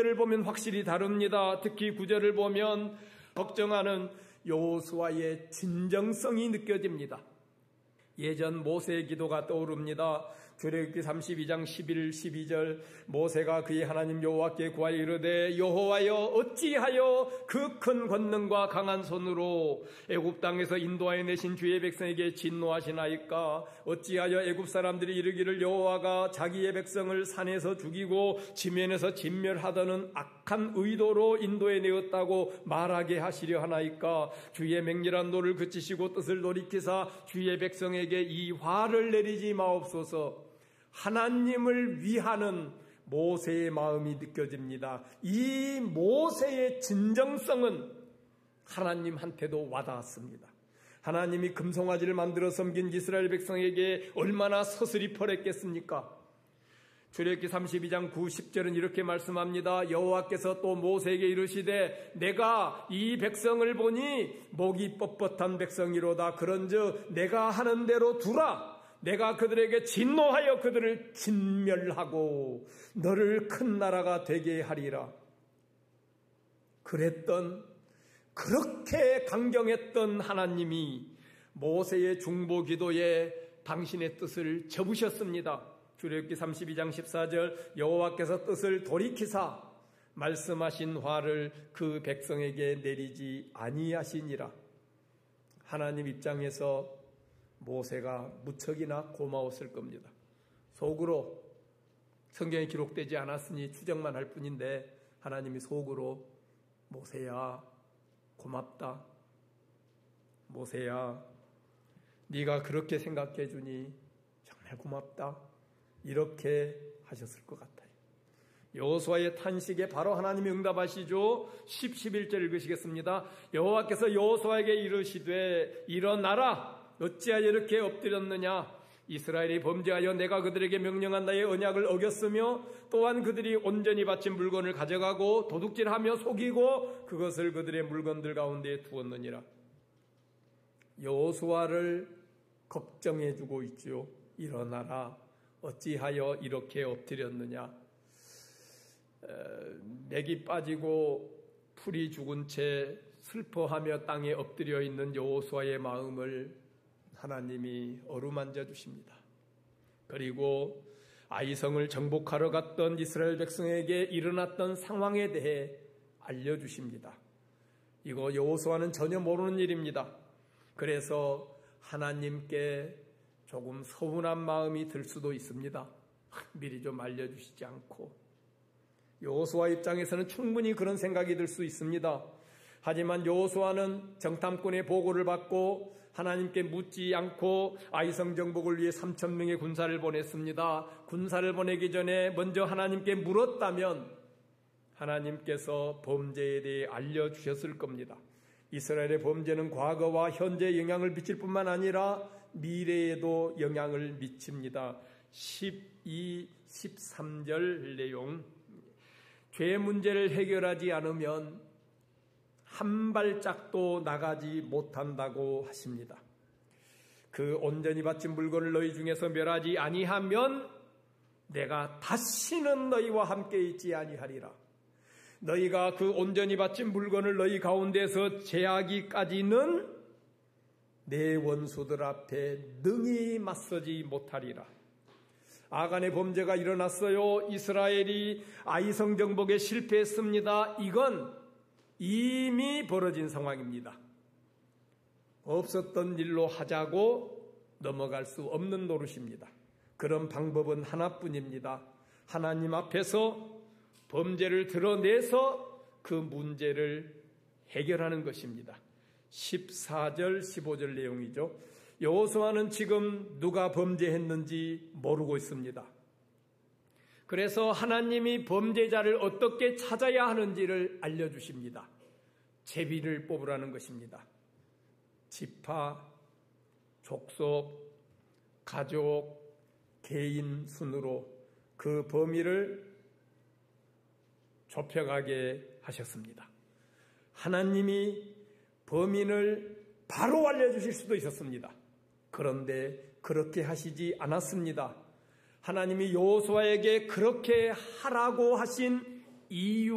9절을 보면 확실히 다릅니다. 특히 9절을 보면 걱정하는 여호수아의 진정성이 느껴집니다. 예전 모세의 기도가 떠오릅니다. 출애굽기 32장 11, 12절 모세가 그의 하나님 여호와께 구하여 이르되 여호와여 어찌하여 그 큰 권능과 강한 손으로 애굽 땅에서 인도하여 내신 주의 백성에게 진노하시나이까. 어찌하여 애굽 사람들이 이르기를 여호와가 자기의 백성을 산에서 죽이고 지면에서 진멸하더는 악한 의도로 인도해 내었다고 말하게 하시려 하나이까. 주의 맹렬한 노를 그치시고 뜻을 돌이키사 주의 백성에게 이 화를 내리지 마옵소서. 하나님을 위하는 모세의 마음이 느껴집니다. 이 모세의 진정성은 하나님한테도 와닿았습니다. 하나님이 금송아지를 만들어 섬긴 이스라엘 백성에게 얼마나 서슬이 펄했겠습니까? 출애굽기 32장 9, 10절은 이렇게 말씀합니다. 여호와께서 또 모세에게 이르시되 내가 이 백성을 보니 목이 뻣뻣한 백성이로다. 그런즉 내가 하는 대로 두라. 내가 그들에게 진노하여 그들을 진멸하고 너를 큰 나라가 되게 하리라. 그렇게 강경했던 하나님이 모세의 중보 기도에 당신의 뜻을 접으셨습니다. 출애굽기 32장 14절 여호와께서 뜻을 돌이키사 말씀하신 화를 그 백성에게 내리지 아니하시니라. 하나님 입장에서 모세가 무척이나 고마웠을 겁니다. 속으로 성경에 기록되지 않았으니 추정만 할 뿐인데 하나님이 속으로 모세야 고맙다. 모세야 네가 그렇게 생각해 주니 정말 고맙다. 이렇게 하셨을 것 같아요. 여호수아의 탄식에 바로 하나님이 응답하시죠. 10, 11절 읽으시겠습니다. 여호와께서 여호수아에게 이르시되 일어나라. 어찌하여 이렇게 엎드렸느냐. 이스라엘이 범죄하여 내가 그들에게 명령한 나의 언약을 어겼으며 또한 그들이 온전히 바친 물건을 가져가고 도둑질하며 속이고 그것을 그들의 물건들 가운데 두었느니라. 여호수아를 걱정해주고 있지요. 일어나라. 어찌하여 이렇게 엎드렸느냐. 맥이 빠지고 풀이 죽은 채 슬퍼하며 땅에 엎드려 있는 여호수아의 마음을 하나님이 어루만져 주십니다. 그리고 아이성을 정복하러 갔던 이스라엘 백성에게 일어났던 상황에 대해 알려주십니다. 이거 여호수아는 전혀 모르는 일입니다. 그래서 하나님께 조금 서운한 마음이 들 수도 있습니다. 미리 좀 알려주시지 않고. 여호수아 입장에서는 충분히 그런 생각이 들 수 있습니다. 하지만 여호수아는 정탐꾼의 보고를 받고 하나님께 묻지 않고 아이성 정복을 위해 3,000명의 군사를 보냈습니다. 군사를 보내기 전에 먼저 하나님께 물었다면 하나님께서 범죄에 대해 알려주셨을 겁니다. 이스라엘의 범죄는 과거와 현재에 영향을 미칠 뿐만 아니라 미래에도 영향을 미칩니다. 12, 13절 내용. 죄 문제를 해결하지 않으면 한 발짝도 나가지 못한다고 하십니다. 그 온전히 바친 물건을 너희 중에서 멸하지 아니하면 내가 다시는 너희와 함께 있지 아니하리라. 너희가 그 온전히 바친 물건을 너희 가운데서 제하기까지는 내 원수들 앞에 능히 맞서지 못하리라. 아간의 범죄가 일어났어요. 이스라엘이 아이성 정복에 실패했습니다. 이건 이미 벌어진 상황입니다. 없었던 일로 하자고 넘어갈 수 없는 노릇입니다. 그런 방법은 하나뿐입니다. 하나님 앞에서 범죄를 드러내서 그 문제를 해결하는 것입니다. 14절, 15절 내용이죠. 여호수아는 지금 누가 범죄했는지 모르고 있습니다. 그래서 하나님이 범죄자를 어떻게 찾아야 하는지를 알려주십니다. 제비를 뽑으라는 것입니다. 지파, 족속, 가족, 개인 순으로 그 범위를 좁혀가게 하셨습니다. 하나님이 범인을 바로 알려주실 수도 있었습니다. 그런데 그렇게 하시지 않았습니다. 하나님이 여호수아에게 그렇게 하라고 하신 이유